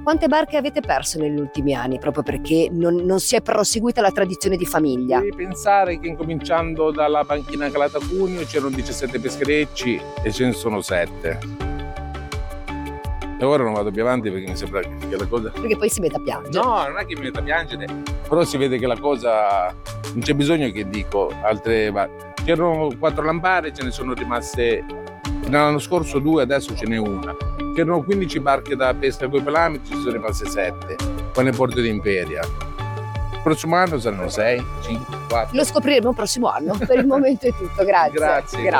Quante barche avete perso negli ultimi anni proprio perché non si è proseguita la tradizione di famiglia? Devi pensare che incominciando dalla banchina Calata Cuneo c'erano 17 pescherecci e ce ne sono 7. E ora non vado più avanti perché mi sembra che la cosa... Perché poi si mette a piangere. No, non è che mi metta a piangere, però si vede che la cosa... Non c'è bisogno che dico altre... C'erano 4 lampare, ce ne sono rimaste... L'anno scorso 2, adesso ce n'è una. C'erano 15 barche da pesca coi pelami, ci sono rimaste 7. Qua nel porto di Imperia. Il prossimo anno saranno 6, 5, 4. Lo scopriremo il prossimo anno. Per il momento è tutto, grazie. Grazie.